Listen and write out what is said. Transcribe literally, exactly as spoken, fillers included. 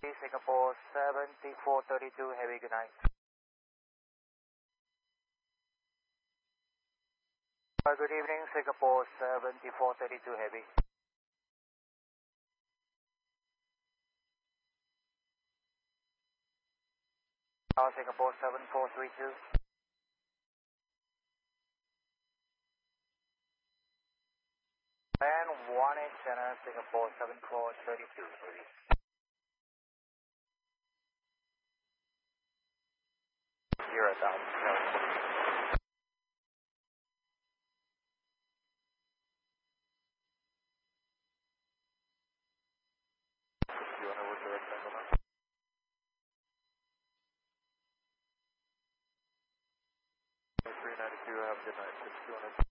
Singapore seventy-four thirty-two, heavy, good night. Uh, good evening, Singapore seventy-four thirty-two, heavy. Uh, Singapore seven four three two. And one eight center, Singapore seven four thirty-two, heavy. Zero thousand. You want to work direct gentlemen? three ninety-two, have a good night. six two one.